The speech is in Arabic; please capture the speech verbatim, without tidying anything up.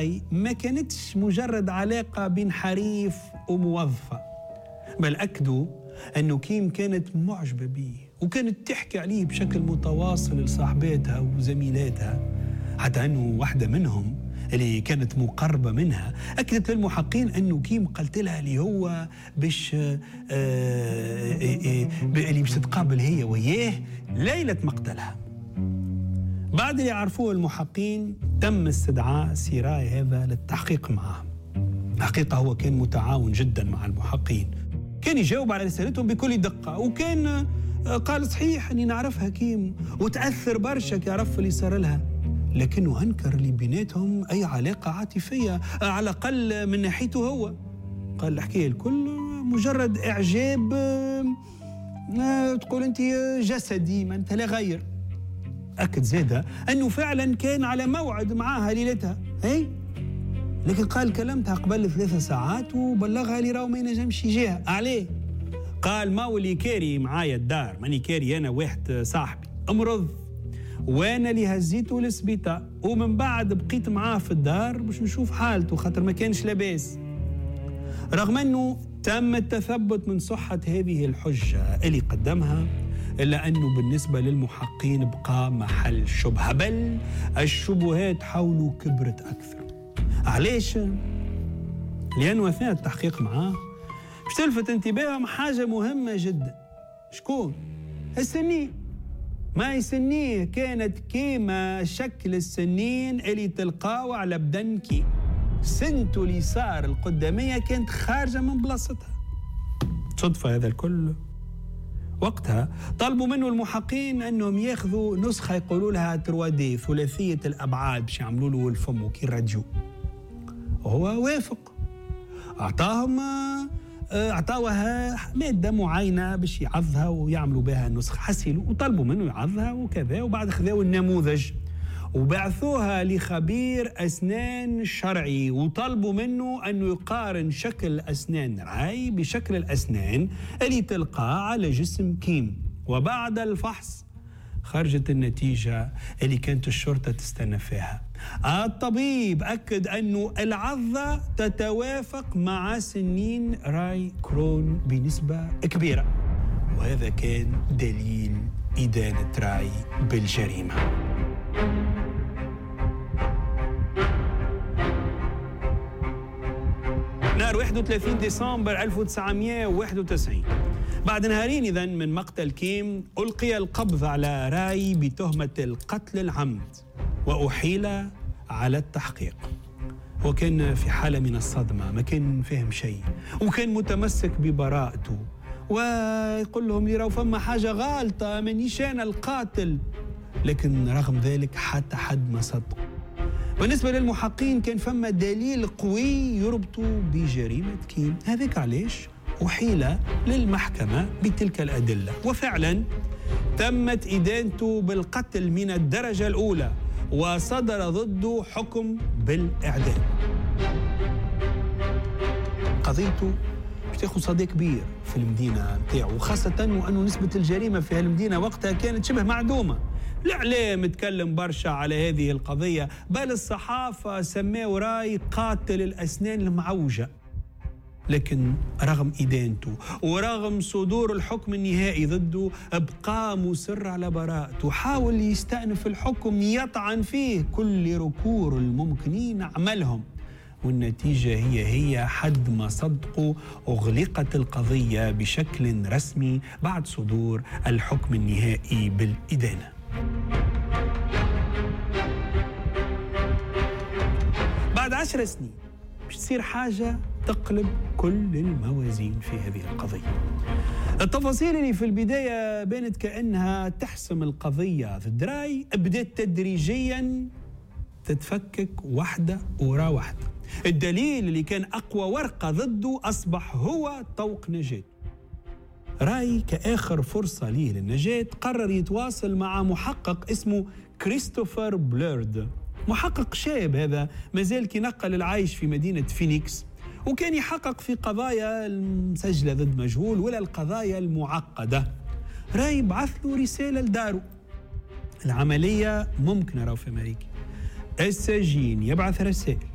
راي ما كانتش مجرد علاقة بين حريف وموظفة، بل أكدوا أنه كيم كانت معجبة بيه وكانت تحكي عليه بشكل متواصل لصاحباتها وزميلاتها، حتى أنه واحدة منهم اللي كانت مقربة منها أكدت للمحققين أنه كيم قالت لها اللي هو باش آه آه اللي باش تتقابل هي وياه ليلة مقتلها. بعد اللي عرفوه المحققين تم استدعاء سيراي هذا للتحقيق معه. الحقيقة هو كان متعاون جدا مع المحققين، كان يجاوب على أسئلتهم بكل دقة، وكان قال صحيح أني نعرفها كيم وتأثر برشا كي عرف اللي صار لها، لكنه أنكر اللي بيناتهم أي علاقة عاطفية على الأقل من ناحيته هو. قال الحكاية الكل مجرد إعجاب تقول أنت جسدي ما أنت لا غير. أكد زادة أنه فعلا كان على موعد معاها ليلتها هي، لكن قال كلمتها قبل ثلاثة ساعات وبلغها لي راهو ما ينجمش يجيها. عليه؟ قال ما ولي كاري معايا الدار، ماني كاري أنا واحد صاحبي أمرض وانا اللي هزيته للسبيطار، ومن بعد بقيت معاه في الدار باش نشوف حالته خاطر ما كانش لاباس. رغم انه تم التثبت من صحة هذه الحجة اللي قدمها، إلا أنه بالنسبة للمحققين بقى محل شبهة، بل الشبهات حوله كبرت أكثر. علاش؟ لأنه أثناء التحقيق معاه باش تلفت انتباههم حاجة مهمة جدا. شكون؟ السنين. ما يسنيه كانت كيما شكل السنين اللي تلقاو على بدن كي سنته اليسار القدامية كانت خارجة من بلاصتها. صدفة هذا الكل؟ وقتها طلبوا منه المحققين أنهم ياخذوا نسخة يقولوا لها ثري دي ثلاثية الأبعاد باش يعملوا له الفم وكي الراديو، وهو وافق. أعطاهم أعطاوها مادة معينة باش يعضها ويعملوا بها النسخة، حسيلوا وطلبوا منه يعضها وكذا، وبعد خذاوا النموذج وبعثوها لخبير أسنان شرعي وطلبوا منه أنه يقارن شكل أسنان راي بشكل الأسنان اللي تلقاه على جسم كيم. وبعد الفحص خرجت النتيجة اللي كانت الشرطة تستنى فيها. الطبيب أكد أنه العضة تتوافق مع سنين راي كرون بنسبة كبيرة، وهذا كان دليل إدانة راي بالجريمة. نهار واحد وثلاثين ديسمبر ألف وتسعمائة وواحد وتسعين، بعد نهارين إذن من مقتل كيم، ألقي القبض على راي بتهمة القتل العمد وأحيل على التحقيق. هو كان في حالة من الصدمة، ما كان فهم شيء، وكان متمسك ببراءته ويقول لهم لي راهو فما حاجة غالطة مانيش أنا القاتل، لكن رغم ذلك حتى حد ما صدق. بالنسبة للمحققين كان فما دليل قوي يربطه بجريمة كيم، هذاك علاش أحيل للمحكمة بتلك الأدلة، وفعلا تمت إدانته بالقتل من الدرجة الأولى وصدر ضده حكم بالإعدام. قضيته باش تاخذ صدى كبير في المدينة نتاعو، وخاصة وأنه نسبة الجريمة في المدينة وقتها كانت شبه معدومة. الإعلام تكلم برشا على هذه القضية، بل الصحافة سماو راي قاتل الأسنان المعوجة. لكن رغم إدانته ورغم صدور الحكم النهائي ضده ابقى مصر على براءته، حاول يستأنف الحكم يطعن فيه كل ركور الممكنين عملهم، والنتيجة هي هي حد ما صدقوا أغلقت القضية بشكل رسمي بعد صدور الحكم النهائي بالإدانة. بعد عشر سنين باش تصير حاجة تقلب كل الموازين في هذه القضية. التفاصيل اللي في البداية بانت كأنها تحسم القضية ضد راي بدأت تدريجيا تتفكك واحدة ورا واحدة. الدليل اللي كان أقوى ورقة ضده أصبح هو طوق نجاة. راي كآخر فرصة ليه للنجاة قرر يتواصل مع محقق اسمه كريستوفر بليرد، محقق شاب هذا مازال كي نقل العايش في مدينة فينيكس، وكان يحقق في قضايا المسجلة ضد مجهول ولا القضايا المعقدة. راي بعث له رسالة لدارو. العملية ممكنة راهو في أمريكا، السجين يبعث رسائل